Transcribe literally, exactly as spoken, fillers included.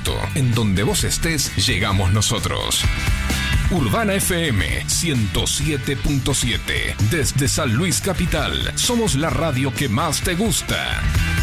momento. En donde vos estés, llegamos nosotros. Urbana F M ciento siete punto siete. Desde San Luis Capital, somos la radio que más te gusta.